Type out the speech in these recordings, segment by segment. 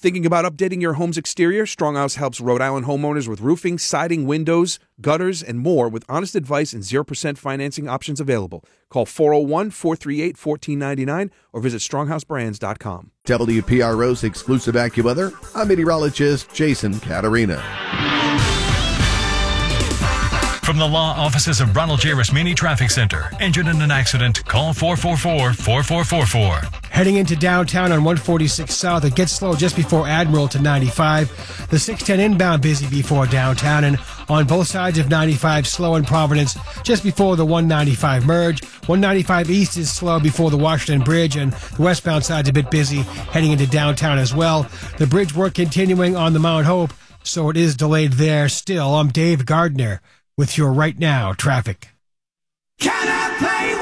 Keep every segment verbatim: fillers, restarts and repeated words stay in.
Thinking about updating your home's exterior? Stronghouse helps Rhode Island homeowners with roofing, siding, windows, gutters, and more with honest advice and zero percent financing options available. Call four oh one, four three eight, one four nine nine or visit stronghouse brands dot com. W P R O's exclusive AccuWeather, I'm meteorologist Jason Catarina. From the law offices of Ronald J. Rasmini Traffic Center. Injured in an accident? Call four four four, four four four four. Heading into downtown on one forty-six South, it gets slow just before Admiral to ninety-five. The six ten inbound busy before downtown, and on both sides of ninety-five, slow in Providence just before the one ninety-five merge. one ninety-five East is slow before the Washington Bridge, and the westbound side's a bit busy heading into downtown as well. The bridge work continuing on the Mount Hope, so it is delayed there still. I'm Dave Gardner with your Right Now traffic. Can I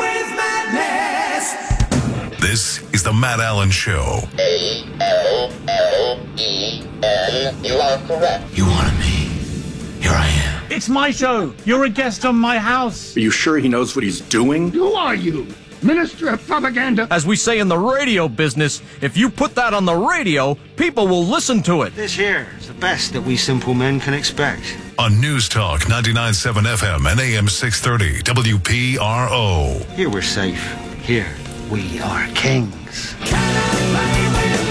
play with madness? This is the Matt Allen Show. A L L E N. You are correct. You wanted me. Here I am. It's my show. You're a guest on my house. Are you sure he knows what he's doing? Who are you? Minister of Propaganda? As we say in the radio business, if you put that on the radio, people will listen to it. This here is the best that we simple men can expect. On News Talk ninety-nine point seven F M and A M six thirty W P R O. Here we're safe. Here we are kings. Can I play with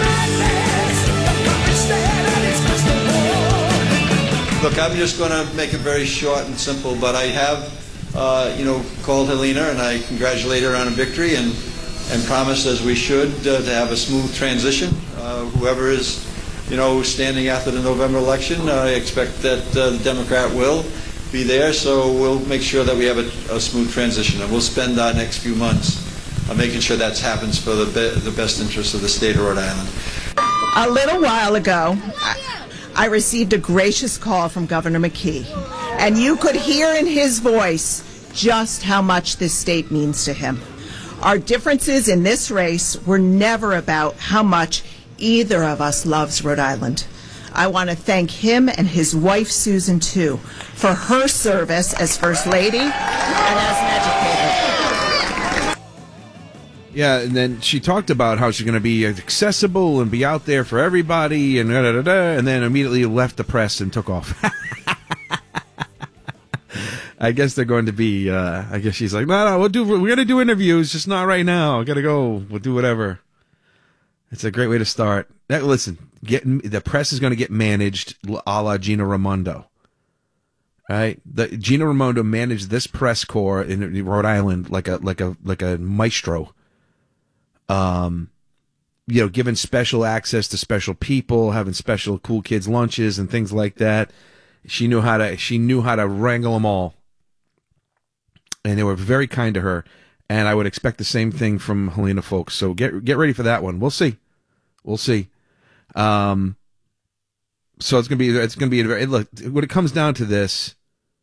madness? Look, I'm just going to make it very short and simple, but I have Uh, you know, called Helena, and I congratulate her on a victory, and and promise, as we should, uh, to have a smooth transition. Uh, whoever is, you know, standing after the November election, uh, I expect that uh, the Democrat will be there, so we'll make sure that we have a, a smooth transition, and we'll spend our next few months uh, making sure that happens for the, be- the best interest of the state of Rhode Island. A little while ago, I, I received a gracious call from Governor McKee, and you could hear in his voice just how much this state means to him. Our differences in this race were never about how much either of us loves Rhode Island. I want to thank him and his wife, Susan, too, for her service as First Lady and as an educator. Yeah, and then she talked about how she's going to be accessible and be out there for everybody, and da, da, da, da, and then immediately left the press and took off. I guess they're going to be, uh, I guess she's like, no, no, we'll do, we're going to do interviews, just not right now. I got to go. We'll do whatever. It's a great way to start. That, listen, getting, the press is going to get managed a la Gina Raimondo. Right? The, Gina Raimondo managed this press corps in Rhode Island like a, like a, like a maestro. Um, you know, giving special access to special people, having special cool kids lunches and things like that. She knew how to, she knew how to wrangle them all. And they were very kind to her, and I would expect the same thing from Helena folks. So get get ready for that one. We'll see, we'll see. Um, so it's gonna be it's gonna be a very, look, when it comes down to this,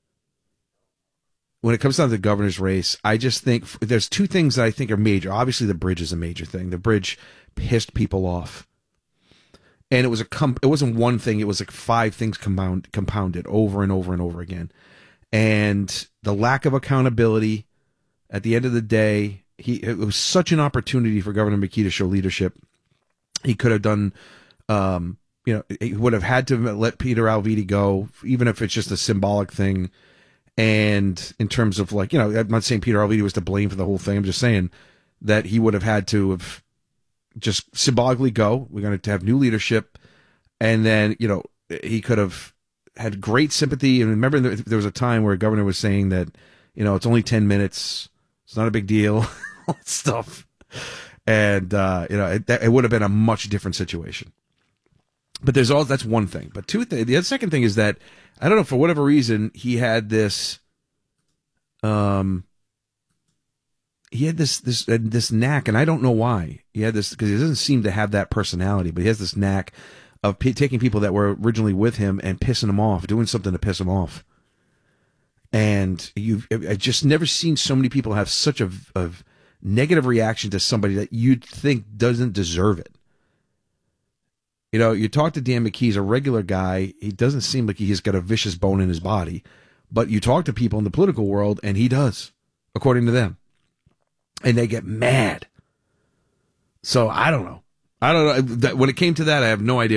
when it comes down to the governor's race, I just think there's two things that I think are major. Obviously, the bridge is a major thing. The bridge pissed people off, and it was a comp- it wasn't one thing. It was like five things compound compounded over and over and over again. And the lack of accountability, at the end of the day, he it was such an opportunity for Governor McKee to show leadership. He could have done, um, you know, he would have had to let Peter Alviti go, even if it's just a symbolic thing. And in terms of, like, you know, I'm not saying Peter Alviti was to blame for the whole thing. I'm just saying that he would have had to have just symbolically go. We're going to have new leadership. And then, you know, he could have had great sympathy. And remember, there was a time where a governor was saying that, you know, it's only ten minutes. It's not a big deal. All that stuff. And, uh, you know, it, it would have been a much different situation. But there's all, that's one thing. But two th- the other second thing is that, I don't know, for whatever reason, he had this, um, he had this, this, uh, this knack, and I don't know why. He had this, because he doesn't seem to have that personality, but he has this knack of p- taking people that were originally with him and pissing them off, doing something to piss them off. And you've I've just never seen so many people have such a, a negative reaction to somebody that you'd think doesn't deserve it. You know, you talk to Dan McKee, he's a regular guy. He doesn't seem like he's got a vicious bone in his body. But you talk to people in the political world, and he does, according to them. And they get mad. So I don't know. I don't know. When it came to that, I have no idea